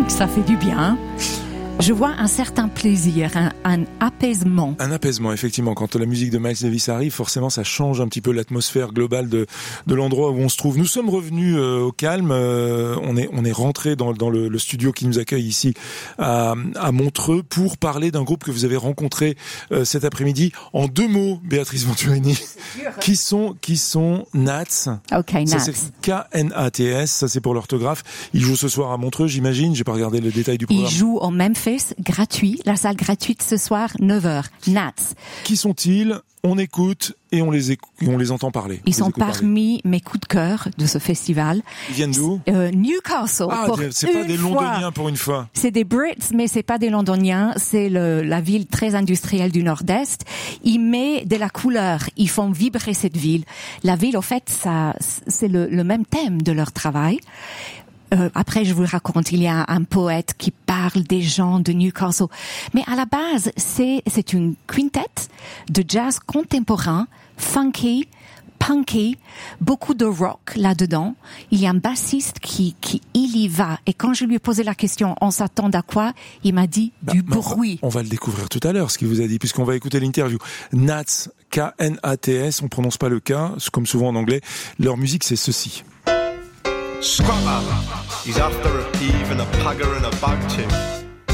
Ça fait du bien. Je vois un certain plaisir, un apaisement. Un apaisement, effectivement. Quand la musique de Miles Davis arrive, forcément, ça change un petit peu l'atmosphère globale de l'endroit où on se trouve. Nous sommes revenus au calme. On est rentré dans le studio qui nous accueille ici à Montreux pour parler d'un groupe que vous avez rencontré cet après-midi. En 2 mots, Béatrice Venturini, qui sont Nats. Ok, Nats. Ça c'est K-N-A-T-S. Ça c'est pour l'orthographe. Ils jouent ce soir à Montreux, j'imagine. J'ai pas regardé le détail du programme. Ils jouent au Memphis, gratuit. La salle gratuite ce soir, 9h. Nats. Qui sont-ils ? On écoute et on les entend parler. Ils sont parmi mes coups de cœur de ce festival. Ils viennent d'où ? Newcastle. Ah, c'est pas des Londoniens pour une fois. C'est des Brits, mais c'est pas des Londoniens. C'est la ville très industrielle du Nord-Est. Ils mettent de la couleur. Ils font vibrer cette ville. La ville, au fait, c'est le même thème de leur travail. Après, je vous raconte, il y a un poète qui parle des gens de Newcastle. Mais à la base, c'est une quintette de jazz contemporain, funky, punky, beaucoup de rock là-dedans. Il y a un bassiste qui il y va. Et quand je lui ai posé la question, on s'attend à quoi? Il m'a dit du bruit. On va le découvrir tout à l'heure, ce qu'il vous a dit, puisqu'on va écouter l'interview. Nats, K-N-A-T-S, on prononce pas le K, comme souvent en anglais. Leur musique, c'est ceci. Scrapper, he's after a peeve and a pagger and a bag too.